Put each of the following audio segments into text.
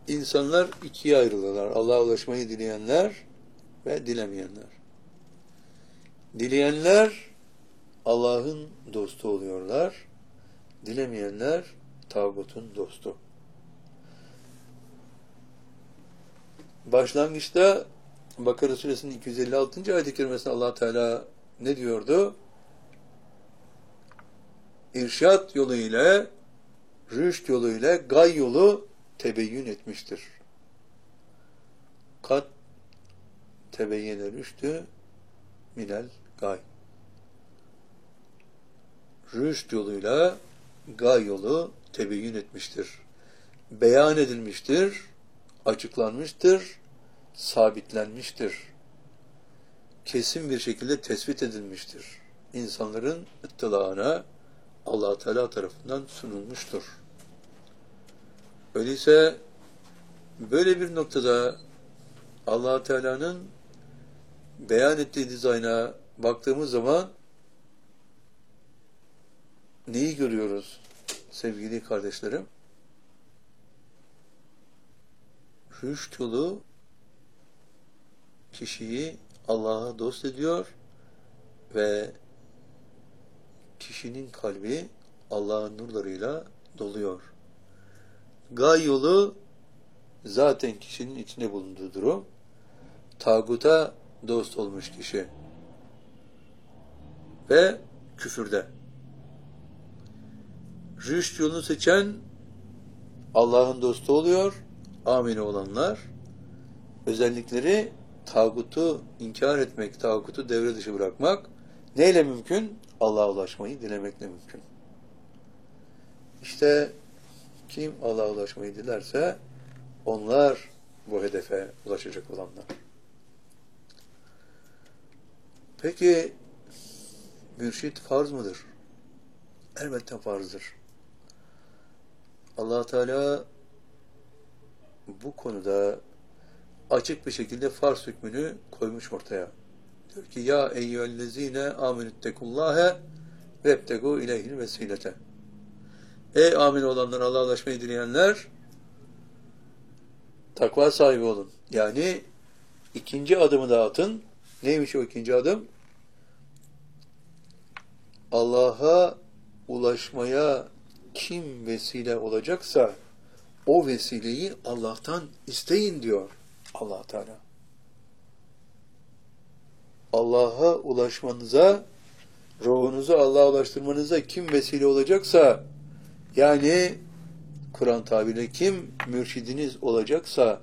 İnsanlar ikiye ayrılırlar. Allah'a ulaşmayı dileyenler ve dilemeyenler. Dileyenler Allah'ın dostu oluyorlar. Dilemeyenler tağutun dostu. Başlangıçta Bakara Suresinin 256. ayet-i kerimesinde Allah Teala ne diyordu? İrşad yolu ile, rüşt yolu ile gay yolu tebeyyün etmiştir. Kat tebeyyene rüştü minel gay. Rüşt yoluyla gay yolu tebeyyün etmiştir. Beyan edilmiştir, açıklanmıştır, sabitlenmiştir. Kesin bir şekilde tespit edilmiştir. İnsanların ıttılağına Allah Teala tarafından sunulmuştur. Öyleyse böyle bir noktada Allah Teala'nın beyan ettiği dizayna baktığımız zaman neyi görüyoruz sevgili kardeşlerim? Rüşt yolu kişiyi Allah'a dost ediyor ve kişinin kalbi Allah'ın nurlarıyla doluyor. Gay yolu zaten kişinin içinde bulunduğu durum. Tağuta dost olmuş kişi ve küfürde. Rüşt yolunu seçen Allah'ın dostu oluyor. Amine olanlar özellikleri tağutu inkar etmek, tağutu devre dışı bırakmak neyle mümkün? Allah'a ulaşmayı dilemekle mümkün. İşte kim Allah'a ulaşmayı dilerse onlar bu hedefe ulaşacak olanlar. Peki mürşit farz mıdır? Elbette farzdır. Allah Teala bu konuda açık bir şekilde farz hükmünü koymuş ortaya. Diyor ki ya eyyühellezine amenüttekullâhe vebtegû ileyhil vesilete. Ey amin olanlar, Allah'a ulaşmayı dileyenler, takva sahibi olun. Yani ikinci adımı da atın. Neymiş o ikinci adım? Allah'a ulaşmaya kim vesile olacaksa o vesileyi Allah'tan isteyin diyor Allah Teala. Allah'a ulaşmanıza, ruhunuzu Allah'a ulaştırmanıza kim vesile olacaksa, yani Kur'an tabiriyle kim mürşidiniz olacaksa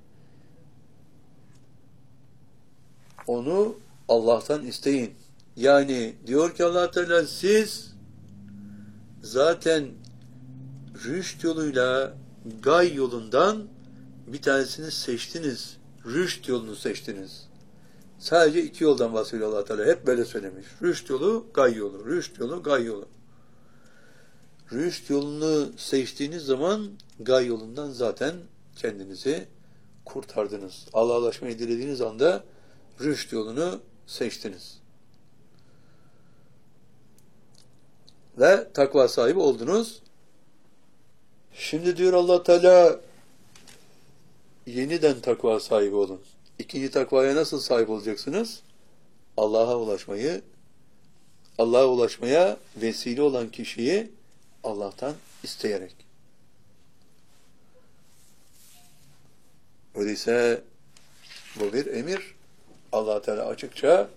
onu Allah'tan isteyin. Yani diyor ki Allah Teala, siz zaten rüşt yoluyla gay yolundan bir tanesini seçtiniz. Rüşt yolunu seçtiniz. Sadece iki yoldan bahsediyor Allah Teala. Hep böyle söylemiş. Rüşt yolu, gay yolu. Rüşt yolu, gay yolu. Rüşt yolunu seçtiğiniz zaman gay yolundan zaten kendinizi kurtardınız. Allah'a ulaşmayı dilediğiniz anda rüşt yolunu seçtiniz. Ve takva sahibi oldunuz. Şimdi diyor Allah Teala, yeniden takva sahibi olun. İkinci takvaya nasıl sahip olacaksınız? Allah'a ulaşmaya vesile olan kişiyi Allah'tan isteyerek. Öyleyse bu bir emir. Allah Teala açıkça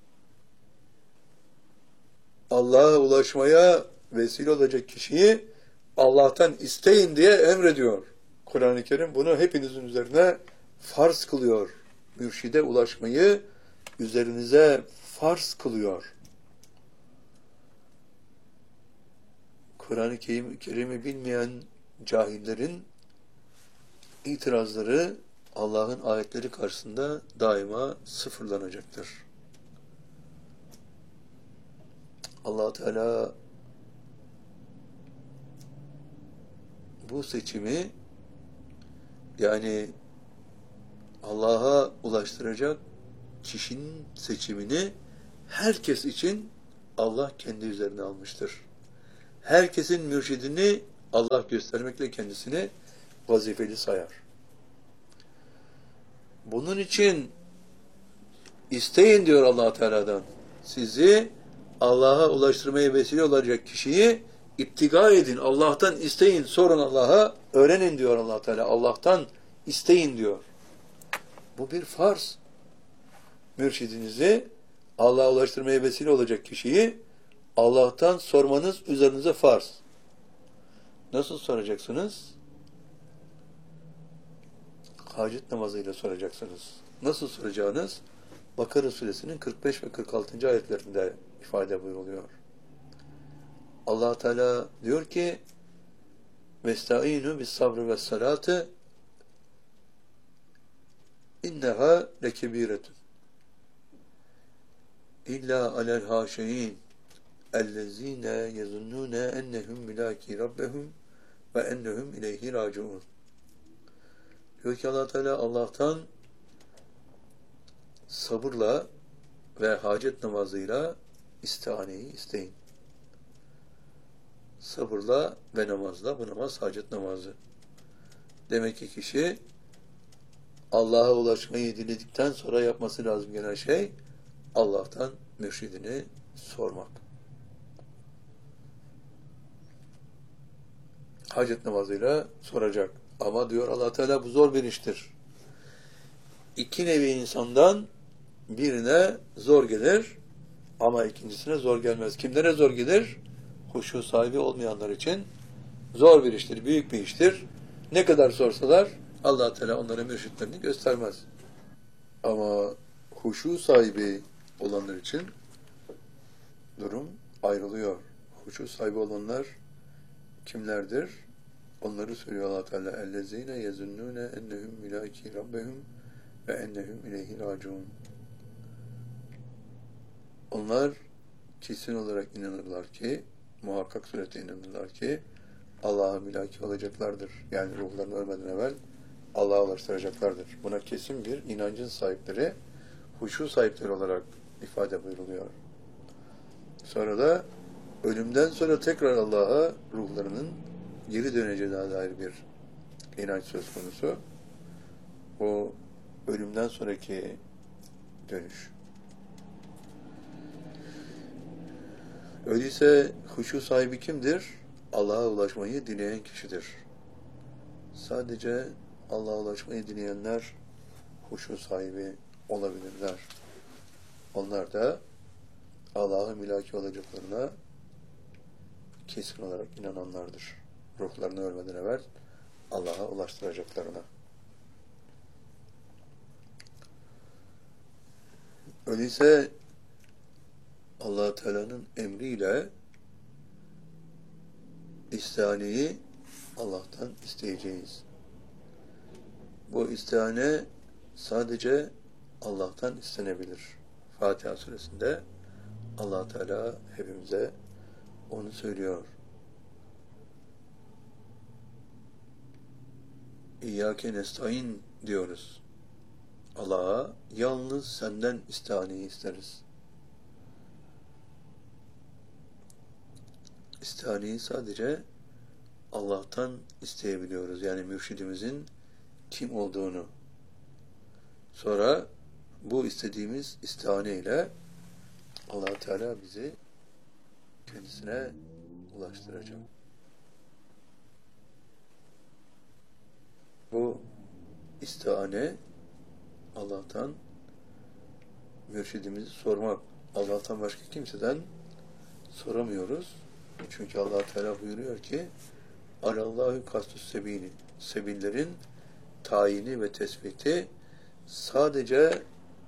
Allah'a ulaşmaya vesile olacak kişiyi Allah'tan isteyin diye emrediyor. Kur'an-ı Kerim bunu hepinizin üzerine farz kılıyor. Mürşide ulaşmayı üzerinize farz kılıyor. Kur'an-ı Kerim'i bilmeyen cahillerin itirazları Allah'ın ayetleri karşısında daima sıfırlanacaktır. Allah Teala bu seçimi, yani Allah'a ulaştıracak kişinin seçimini herkes için Allah kendi üzerine almıştır. Herkesin mürşidini Allah göstermekle kendisini vazifeli sayar. Bunun için isteyin diyor Allah Teala'dan. Sizi Allah'a ulaştırmaya vesile olacak kişiyi İptiga edin. Allah'tan isteyin. Sorun Allah'a. Öğrenin diyor Allah Teala. Allah'tan isteyin diyor. Bu bir farz. Mürşidinizi Allah'a ulaştırmaya vesile olacak kişiyi Allah'tan sormanız üzerinize farz. Nasıl soracaksınız? Hacet namazıyla soracaksınız. Nasıl soracağınız? Bakara suresinin 45 ve 46. ayetlerinde ifade buyuruluyor. Allah Teala diyor ki: "Vestaînû bis-sabri ve's-salâti innehâ lekebîretun illâ alel hâşeîn ellezîne yezunnûne ennehum mulâkî rabbehum ve ennehum ileyhi râciûn." Diyor ki Allah Teala, Allah'tan sabırla ve hacet namazıyla istihaneyi isteyin. Sabırla ve namazla, bu namaz hacet namazı. Demek ki kişi Allah'a ulaşmayı diledikten sonra yapması lazım gelen şey Allah'tan mürşidini sormak. Hacet namazıyla soracak. Ama diyor Allah Teala, bu zor bir iştir. İki nevi insandan birine zor gelir ama ikincisine zor gelmez. Kimlere zor gelir? Huşu sahibi olmayanlar için zor bir iştir, büyük bir iştir. Ne kadar sorsalar Allah Teala onlara mürşitlerini göstermez. Ama huşu sahibi olanlar için durum ayrılıyor. Huşu sahibi olanlar kimlerdir? Onları söylüyor Allah Teala. "Ellezîne yezunnûne ennehum mulâkî rabbehum ve ennehum ileyhi râciûn." Onlar kesin olarak inanırlar ki, muhakkak surete inanırlar ki Allah'a mülaki olacaklardır. Yani ruhlarını ölmeden evvel Allah'a ulaştıracaklardır. Buna kesin bir inancın sahipleri, huşu sahipleri olarak ifade buyuruluyor. Sonra da ölümden sonra tekrar Allah'a ruhlarının geri döneceğine dair bir inanç söz konusu. O ölümden sonraki dönüş. Öyleyse huşu sahibi kimdir? Allah'a ulaşmayı dileyen kişidir. Sadece Allah'a ulaşmayı dileyenler huşu sahibi olabilirler. Onlar da Allah'a mülaki olacaklarına kesin olarak inananlardır. Ruhlarını ölmeden evvel Allah'a ulaştıracaklarına. Öyleyse Allah Teala'nın emriyle istihaneyi Allah'tan isteyeceğiz. Bu istihane sadece Allah'tan istenebilir. Fatiha suresinde Allah Teala hepimize onu söylüyor. İyyâke nestaîn diyoruz. Allah'a yalnız senden istihaneyi isteriz. İstihaneyi sadece Allah'tan isteyebiliyoruz. Yani mürşidimizin kim olduğunu. Sonra bu istediğimiz istihane ile Allah Teala bizi kendisine ulaştıracak. Bu istihane Allah'tan mürşidimizi sormak. Allah'tan başka kimseden soramıyoruz. Çünkü Allah Teala buyuruyor ki: "Alallâhu kastus sebîni." Sebillerin tayini ve tespiti sadece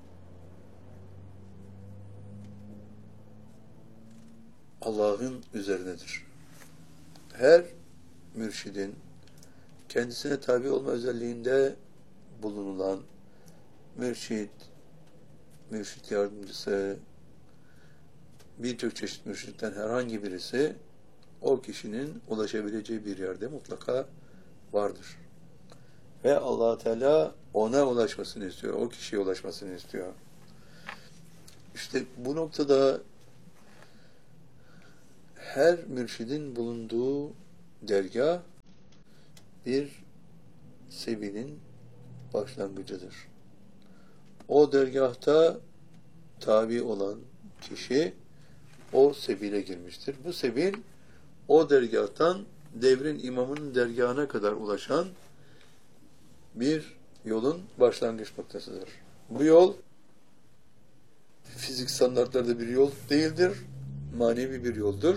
Allah'ın üzerinedir. Her mürşidin kendisine tabi olma özelliğinde bulunulan mürşid, mürşid yardımcısı, birçok çeşit mürşitten herhangi birisi o kişinin ulaşabileceği bir yerde mutlaka vardır. Ve Allah Teala ona ulaşmasını istiyor, o kişiye ulaşmasını istiyor. İşte bu noktada her mürşidin bulunduğu dergah bir sebilin başlangıcıdır. o dergahta tabi olan kişi o sebile girmiştir. Bu sebil o dergahtan devrin imamının dergahına kadar ulaşan bir yolun başlangıç noktasıdır. Bu yol fizik standartlarda bir yol değildir, manevi bir yoldur.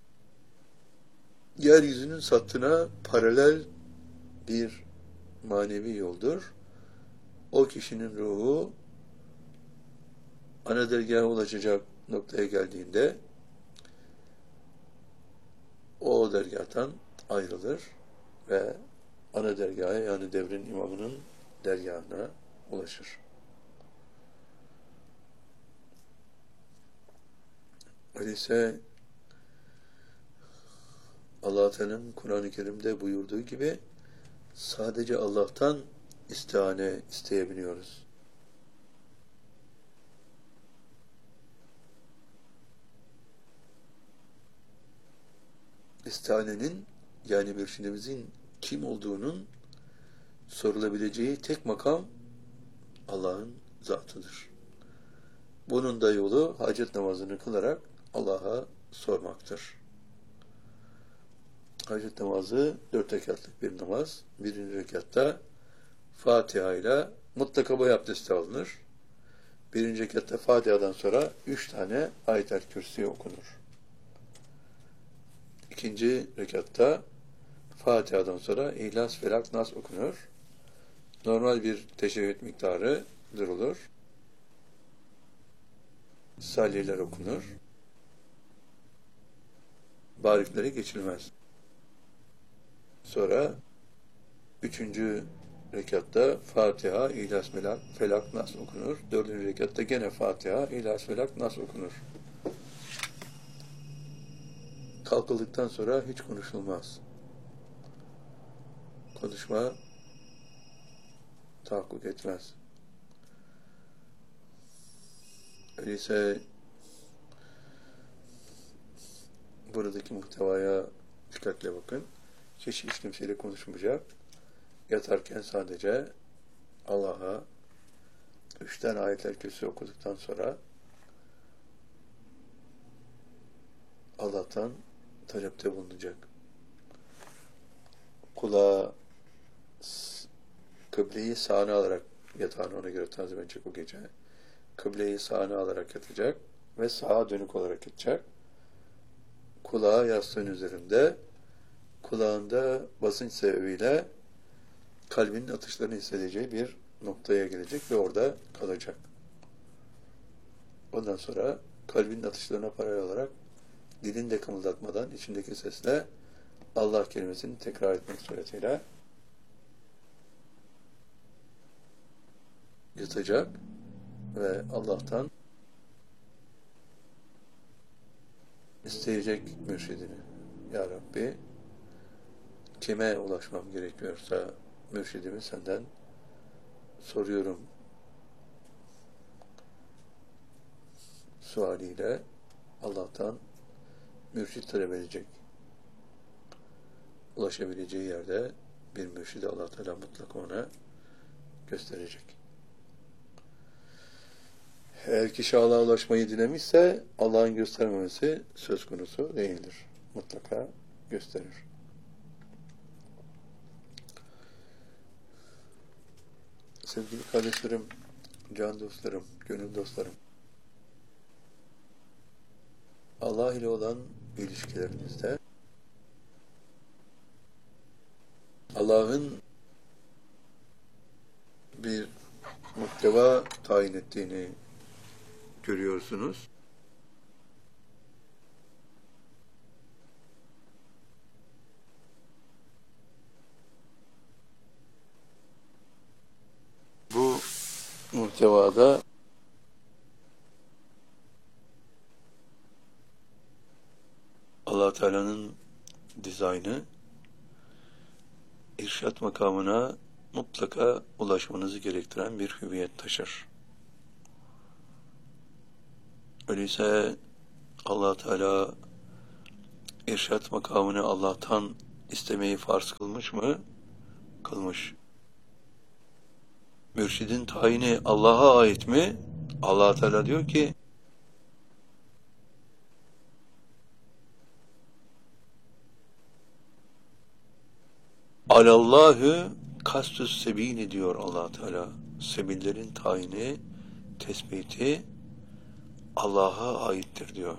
Yeryüzünün sattına paralel bir manevi yoldur. O kişinin ruhu ana dergaha ulaşacak noktaya geldiğinde o dergahtan ayrılır ve ana dergaha, yani devrin imamının dergahına ulaşır. Öyleyse Allah-u Teala'nın Kur'an-ı Kerim'de buyurduğu gibi sadece Allah'tan istihane isteyebiliyoruz. İstihanenin, yani mürşidimizin kim olduğunun sorulabileceği tek makam Allah'ın zatıdır. Bunun da yolu hacet namazını kılarak Allah'a sormaktır. Hacet namazı 4 rekatlık bir namaz. Birinci rekatta Fatiha ile mutlaka boy abdesti alınır. Birinci rekatta Fatiha'dan sonra 3 tane Ayet-el Kürsi okunur. İkinci rekatta Fatiha'dan sonra İhlas, Felak, Nas okunur. Normal bir teşehhüd miktarı durulur. Salliler okunur. Barikleri geçilmez. Sonra üçüncü rekatta Fatiha, İhlas, Felak, Nas okunur. Dördüncü rekatta gene Fatiha, İhlas, Felak, Nas okunur. Kalkıldıktan sonra hiç konuşulmaz. Konuşma tahakkuk etmez. Öyleyse buradaki muhtevaya dikkatle bakın. Kişi hiç kimseyle konuşmayacak. Yatarken sadece Allah'a 3 tane Ayet-el Kürsi okuduktan sonra Allah'tan talepte bulunacak. Kulağa kıbleyi sağına alarak yatağını ona göre tanzim edecek o gece. Kıbleyi sağına alarak yatacak ve sağa dönük olarak yatacak. Kulağı yastığın üzerinde, kulağında basınç sebebiyle kalbinin atışlarını hissedeceği bir noktaya gelecek ve orada kalacak. Ondan sonra kalbinin atışlarına paralel olarak dilini de kımıldatmadan içindeki sesle Allah kelimesini tekrar etmek suretiyle yatacak ve Allah'tan isteyecek mürşidini. Ya Rabbi, kime ulaşmam gerekiyorsa mürşidimi senden soruyorum sualiyle Allah'tan mürşid talep edecek. Ulaşabileceği yerde bir mürşidi Allah Teala mutlaka ona gösterecek. Eğer kişi Allah'a ulaşmayı dilemişse Allah'ın göstermemesi söz konusu değildir. Mutlaka gösterir. Sevgili kardeşlerim, can dostlarım, gönül dostlarım, Allah ile olan ilişkilerinizde Allah'ın bir muhteva tayin ettiğini görüyorsunuz. Bu muhtevada Allah Teala'nın dizaynı irşat makamına mutlaka ulaşmanızı gerektiren bir hüviyet taşır. Öyleyse Allah Teala irşat makamını Allah'tan istemeyi farz kılmış mı? Kılmış. Mürşidin tayini Allah'a ait mi? Allah Teala diyor ki Alallahü kastüs sebili diyor Allah Teala. Sebillerin tayini, tespiti Allah'a aittir diyor.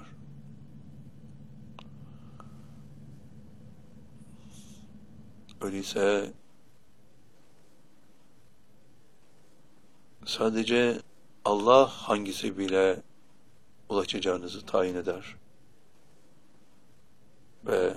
Öyleyse sadece Allah hangisi bile ulaşacağınızı tayin eder. Ve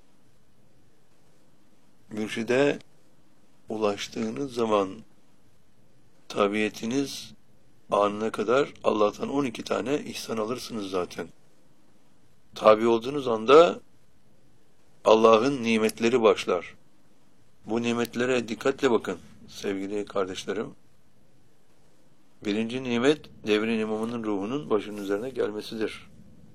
mürşide ulaştığınız zaman tabiyetiniz anına kadar Allah'tan 12 tane ihsan alırsınız zaten. Tabi olduğunuz anda Allah'ın nimetleri başlar. Bu nimetlere dikkatle bakın sevgili kardeşlerim. Birinci nimet devrin imamının ruhunun başının üzerine gelmesidir.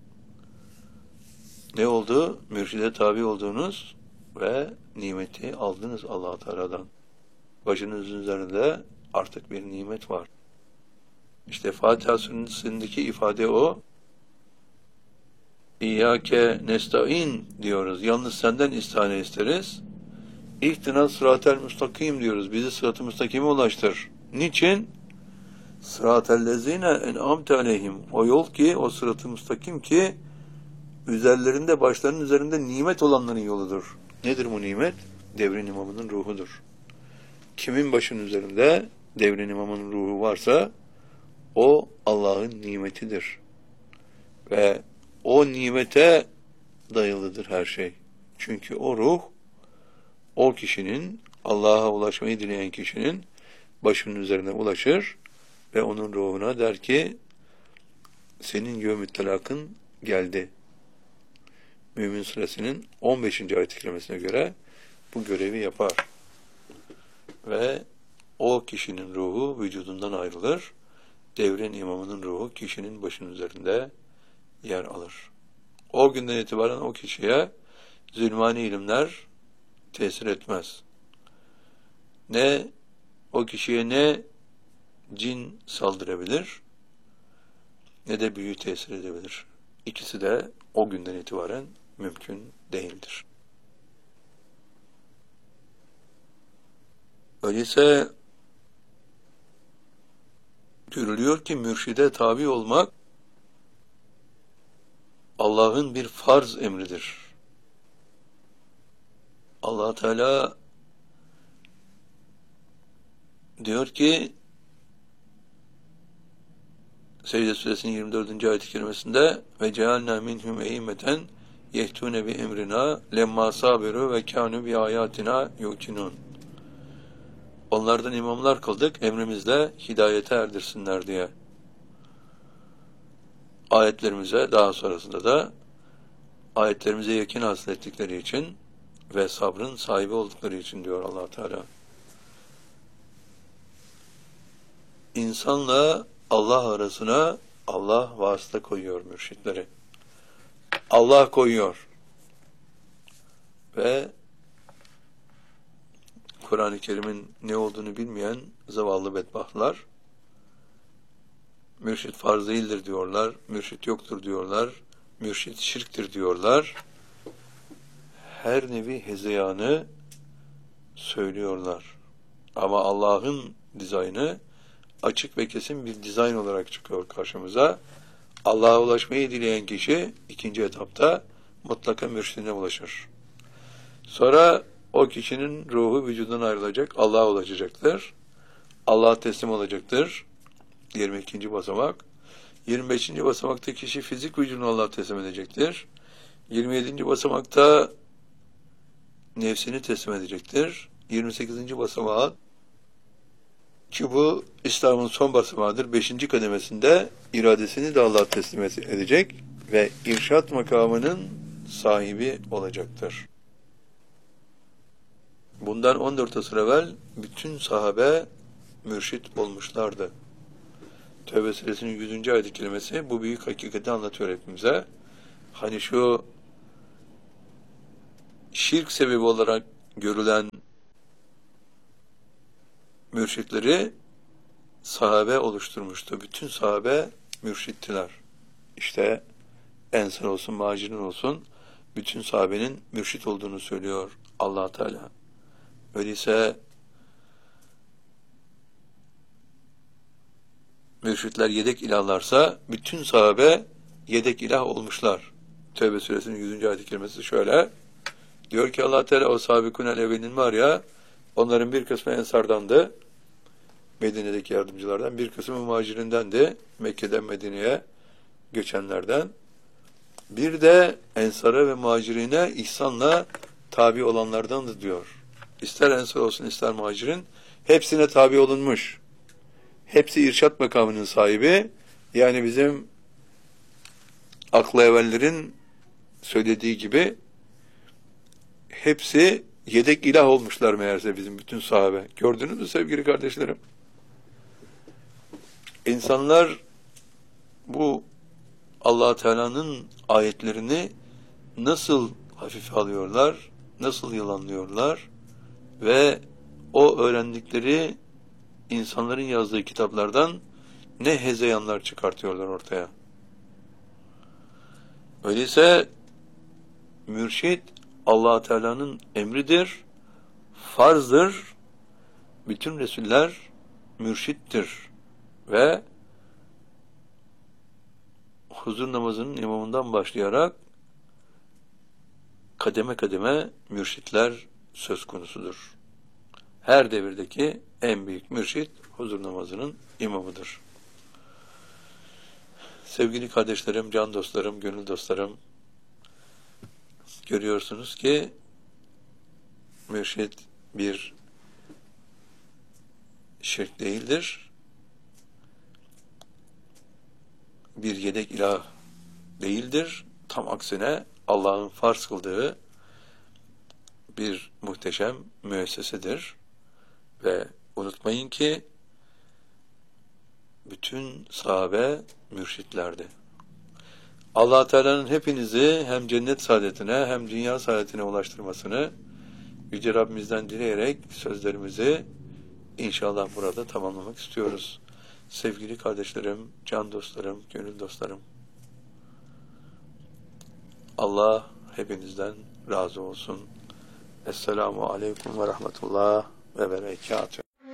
Ne oldu? Mürşide tabi olduğunuz ve nimeti aldınız Allah Teala'dan. Başınızın üzerinde artık bir nimet var. İşte Fatiha suresindeki ifade o. İyyâke nesta'in diyoruz. Yalnız senden istihane isteriz. İhtina sıratel müstakim diyoruz. Bizi sırat-ı müstakime ulaştır. Niçin? Sıratellezine en'amte aleyhim. O yol ki, o sırat-ı müstakim ki üzerlerinde, başlarının üzerinde nimet olanların yoludur. Nedir bu nimet? Devrin imamının ruhudur. Kimin başının üzerinde devrin imamının ruhu varsa o Allah'ın nimetidir. Ve o nimete dayalıdır her şey. Çünkü o ruh, o kişinin, Allah'a ulaşmayı dileyen kişinin başının üzerine ulaşır ve onun ruhuna der ki, senin yevm-i telakın geldi. Mümin Suresinin 15. ayet-i kerimesine göre bu görevi yapar. Ve o kişinin ruhu vücudundan ayrılır. Devrin imamının ruhu kişinin başının üzerinde yer alır. O günden itibaren o kişiye zulmani ilimler tesir etmez. Ne o kişiye ne cin saldırabilir ne de büyü tesir edebilir. İkisi de o günden itibaren mümkün değildir. Öyleyse görülüyor ki mürşide tabi olmak Allah'ın bir farz emridir. Allah Teala diyor ki Secde Suresinin 24. ayet-i kerimesinde ve cealna minhum e'immeten yehtune bi emrina lemma sabiru ve kanu bi ayatina yuqinun. Onlardan imamlar kıldık emrimizle hidayete erdirsinler diye. Ayetlerimize daha sonrasında da ayetlerimize yakın hasıl ettikleri için ve sabrın sahibi oldukları için diyor Allah Teala. İnsanla Allah arasına Allah vasıta koyuyor mürşitleri. Allah koyuyor. Ve Kur'an-ı Kerim'in ne olduğunu bilmeyen zavallı bedbahtlar mürşit farz değildir diyorlar, mürşit yoktur diyorlar, mürşit şirktir diyorlar. Her nevi hezeyanı söylüyorlar. Ama Allah'ın dizaynı açık ve kesin bir dizayn olarak çıkıyor karşımıza. Allah'a ulaşmayı dileyen kişi ikinci etapta mutlaka mürşidine ulaşır. Sonra o kişinin ruhu vücudundan ayrılacak, Allah'a ulaşacaktır. Allah'a teslim olacaktır. 22. basamak. 25. basamakta kişi fizik vücudunu Allah'a teslim edecektir. 27. basamakta nefsini teslim edecektir. 28. basamağa ki bu İslam'ın son basamağıdır. 5. kademesinde iradesini de Allah'a teslim edecek ve irşat makamının sahibi olacaktır. Bundan 14 asır evvel bütün sahabe mürşit olmuşlardı. Tevbe suresinin 100. ayet-i kerimesi bu büyük hakikati anlatıyor hepimize. Hani şu şirk sebebi olarak görülen mürşitleri sahabe oluşturmuştu. Bütün sahabe mürşittiler. İşte Ensar olsun, Muhacirin olsun, bütün sahabenin mürşit olduğunu söylüyor Allah Teala. Öyleyse mürşitler yedek ilahlarsa bütün sahabe yedek ilah olmuşlar. Tevbe suresinin 100. ayet-i kerimesi şöyle. Diyor ki Allah Teala, o sabikunel evvelin var ya, onların bir kısmı Ensar'dandı, Medine'deki yardımcılardan, bir kısmı Muhacirindendi, Mekke'den Medine'ye göçenlerden. Bir de Ensar'a ve Muhacirine ihsanla tabi olanlardandı diyor. İster Ensar olsun ister Muhacirin, hepsine tabi olunmuş. Hepsi irşat makamının sahibi. Yani bizim aklı evvellerin söylediği gibi hepsi yedek ilah olmuşlar meğerse bizim bütün sahabe. Gördünüz mü sevgili kardeşlerim? İnsanlar bu Allah Teala'nın ayetlerini nasıl hafife alıyorlar, nasıl yalanlıyorlar ve o öğrendikleri insanların yazdığı kitaplardan ne hezeyanlar çıkartıyorlar ortaya. Öyleyse mürşit Allah Teala'nın emridir, farzdır. Bütün Resuller mürşittir ve huzur namazının imamından başlayarak kademe kademe mürşitler söz konusudur. Her devirdeki en büyük mürşit huzur namazının imamıdır. Sevgili kardeşlerim, can dostlarım, gönül dostlarım, görüyorsunuz ki mürşit bir şirk değildir. Bir yedek ilah değildir. Tam aksine Allah'ın farz kıldığı bir muhteşem müessesedir. Ve unutmayın ki bütün sahabe mürşitlerdi. Allah Teala'nın hepinizi hem cennet saadetine hem dünya saadetine ulaştırmasını Yüce Rabbimizden dileyerek sözlerimizi inşallah burada tamamlamak istiyoruz. Sevgili kardeşlerim, can dostlarım, gönül dostlarım, Allah hepinizden razı olsun. Esselamu Aleyküm ve Rahmetullah ve Berekatühü.